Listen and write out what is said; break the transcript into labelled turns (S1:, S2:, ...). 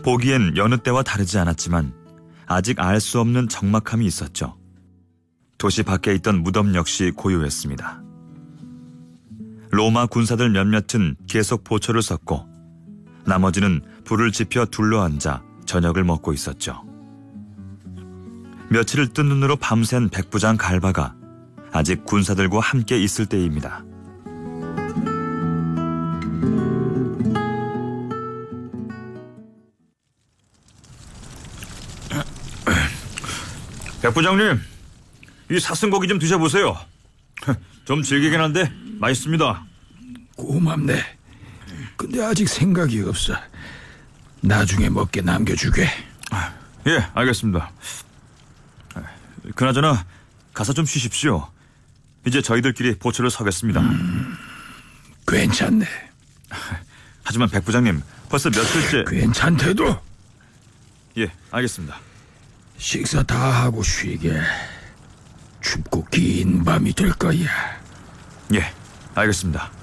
S1: 보기엔 여느 때와 다르지 않았지만 아직 알 수 없는 적막함이 있었죠. 도시 밖에 있던 무덤 역시 고요했습니다. 로마 군사들 몇몇은 계속 보초를 섰고 나머지는 불을 지펴 둘러앉아 저녁을 먹고 있었죠. 며칠을 뜬 눈으로 밤샌 백부장 갈바가 아직 군사들과 함께 있을 때입니다. 백부장님, 이 사슴고기 좀 드셔보세요. 좀 질기긴 한데 맛있습니다.
S2: 고맙네. 근데 아직 생각이 없어. 나중에 먹게 남겨주게.
S1: 예, 알겠습니다. 그나저나 가서 좀 쉬십시오. 이제 저희들끼리 보초를 서겠습니다.
S2: 괜찮네.
S1: 하지만 백부장님, 벌써 며칠째...
S2: 괜찮대도.
S1: 예, 알겠습니다.
S2: 식사 다 하고 쉬게. 춥고 긴 밤이 될 거야.
S1: 예, 알겠습니다.